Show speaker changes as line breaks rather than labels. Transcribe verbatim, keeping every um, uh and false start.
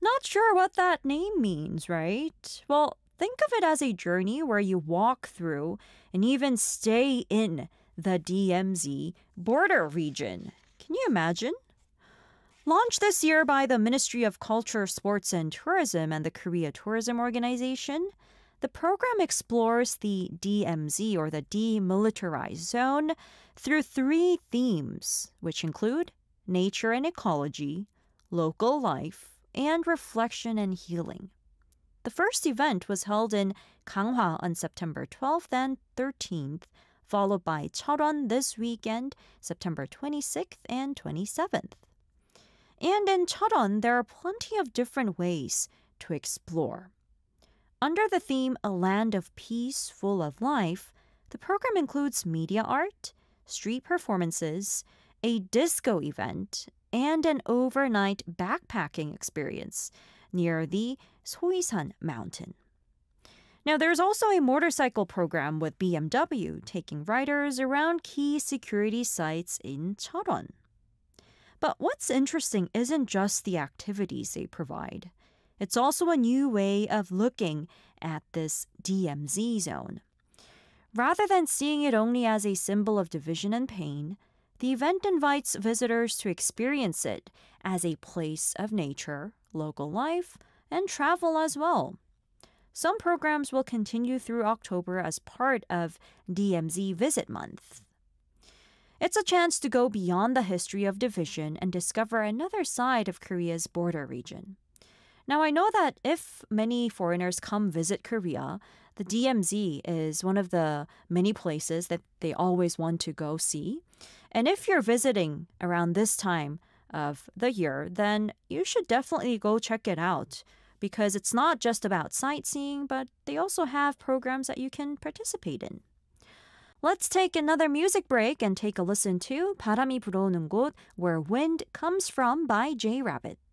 Not sure what that name means, right? Well, think of it as a journey where you walk through and even stay in the D M Z border region. Can you imagine? Launched this year by the Ministry of Culture, Sports and Tourism and the Korea Tourism Organization, the program explores the D M Z, or the Demilitarized Zone, through three themes, which include nature and ecology, local life, and reflection and healing. The first event was held in Ganghwa on September twelfth and thirteenth, followed by Cheollwon this weekend, September twenty-sixth and twenty-seventh. And in Cheollwon, there are plenty of different ways to explore. Under the theme A Land of Peace Full of Life, the program includes media art, street performances, a disco event, and an overnight backpacking experience near the Soisan Mountain. Now, there's also a motorcycle program with B M W taking riders around key security sites in Cheollwon. But what's interesting isn't just the activities they provide. It's also a new way of looking at this D M Z zone. Rather than seeing it only as a symbol of division and pain, the event invites visitors to experience it as a place of nature, local life, and travel as well. Some programs will continue through October as part of D M Z Visit Month. It's a chance to go beyond the history of division and discover another side of Korea's border region. Now, I know that if many foreigners come visit Korea, the D M Z is one of the many places that they always want to go see. And if you're visiting around this time of the year, then you should definitely go check it out, because it's not just about sightseeing, but they also have programs that you can participate in. Let's take another music break and take a listen to 바람이 불어오는 곳, Where Wind Comes From by J Rabbit.